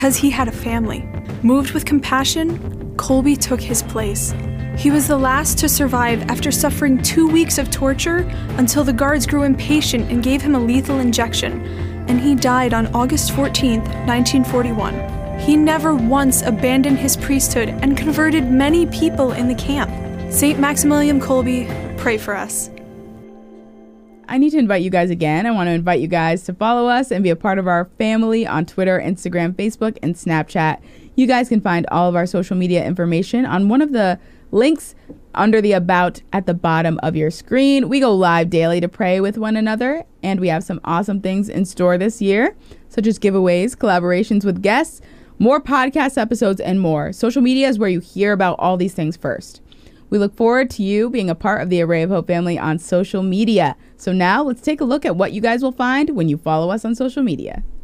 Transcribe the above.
because he had a family. Moved with compassion, Colby took his place. He was the last to survive after suffering 2 weeks of torture until the guards grew impatient and gave him a lethal injection, and he died on August 14th, 1941. He never once abandoned his priesthood and converted many people in the camp. St. Maximilian Kolbe, pray for us. I need to invite you guys again. I want to invite you guys to follow us and be a part of our family on Twitter, Instagram, Facebook, and Snapchat. You guys can find all of our social media information on one of the links under the About at the bottom of your screen. We go live daily to pray with one another, and we have some awesome things in store this year, such as giveaways, collaborations with guests, more podcast episodes, and more. Social media is where you hear about all these things first. We look forward to you being a part of the Array of Hope family on social media. So now let's take a look at what you guys will find when you follow us on social media.